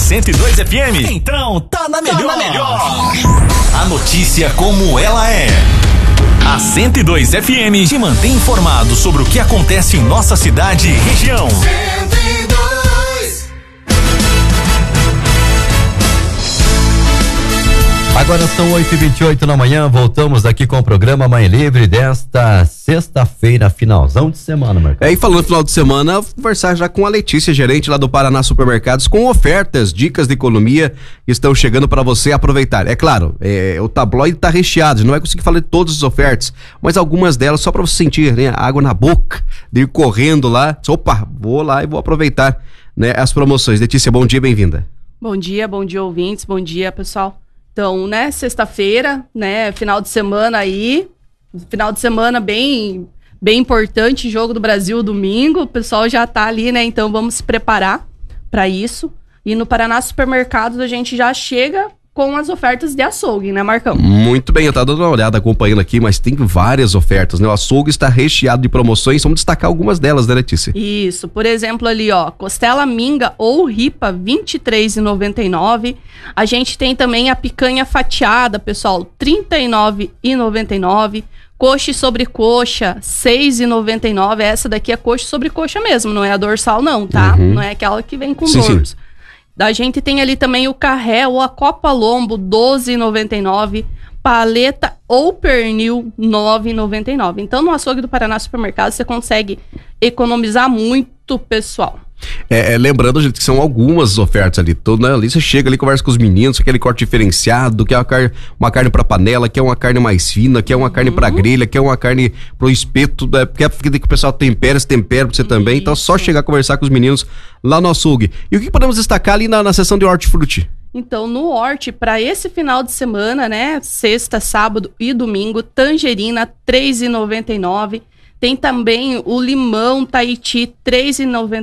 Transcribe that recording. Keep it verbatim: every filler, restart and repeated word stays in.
cento e dois F M? Então tá na melhor. Tá na melhor. A notícia como ela é. A cento e dois F M te mantém informado sobre o que acontece em nossa cidade e região. cento e dois. Agora são oito e vinte e oito da manhã, voltamos aqui com o programa Mãe Livre desta sexta-feira, finalzão de semana, Marcão. É, e falando no final de semana, conversar já com a Letícia, gerente lá do Paraná Supermercados, com ofertas, dicas de economia que estão chegando para você aproveitar. É claro, é, o tabloide tá recheado, não vai conseguir falar de todas as ofertas, mas algumas delas só para você sentir, né, água na boca, de ir correndo lá, opa, vou lá e vou aproveitar, né, as promoções. Letícia, bom dia, bem-vinda. Bom dia, bom dia ouvintes, bom dia pessoal. Então, né, sexta-feira, né, final de semana aí, final de semana bem, bem importante, Jogo do Brasil domingo, o pessoal já tá ali, né, então vamos se preparar para isso. E no Paraná Supermercados a gente já chega com as ofertas de açougue, né, Marcão? Muito bem, eu tava dando uma olhada, acompanhando aqui, mas tem várias ofertas, né? O açougue está recheado de promoções, vamos destacar algumas delas, né, Letícia? Isso, por exemplo ali, ó, costela minga ou ripa, vinte e três reais e noventa e nove centavos. A gente tem também a picanha fatiada, pessoal, trinta e nove reais e noventa e nove centavos. Coxa e sobrecoxa, seis reais e noventa e nove centavos. Essa daqui é coxa e sobrecoxa mesmo, não é a dorsal não, tá? Uhum. Não é aquela que vem com sim, dorso. Sim. A gente tem ali também o carré ou a copa lombo, doze reais e noventa e nove centavos. Paleta ou pernil, nove reais e noventa e nove centavos. Então, no açougue do Paraná Supermercado, você consegue economizar muito, pessoal. É, é, lembrando, gente, que são algumas ofertas ali. Todo, né, ali você chega ali, conversa com os meninos, aquele corte diferenciado, que é uma carne, uma carne pra panela, que é uma carne mais fina, que é uma carne uhum. pra grelha, que é uma carne pro espeto, né, porque que o pessoal tempera, se tempera pra você também. Isso. Então, só chegar a conversar com os meninos lá no açougue. E o que podemos destacar ali na, na seção de hortifruti? Então, no horti, para esse final de semana, né, sexta, sábado e domingo, tangerina, três reais e noventa e nove centavos. Tem também o limão Tahiti, três reais e noventa